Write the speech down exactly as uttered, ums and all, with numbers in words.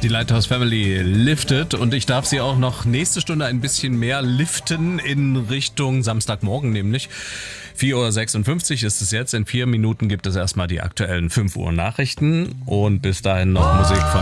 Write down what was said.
Die Lighthouse Family liftet und ich darf sie auch noch nächste Stunde ein bisschen mehr liften in Richtung Samstagmorgen, nämlich vier Uhr sechsundfünfzig ist es jetzt. In vier Minuten gibt es erstmal die aktuellen fünf Uhr Nachrichten und bis dahin noch Musik von